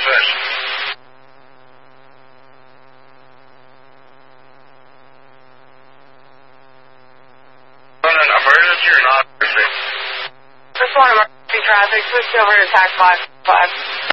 possession. On an emergency or not emergency? This one emergency traffic, switch over to TAC 5.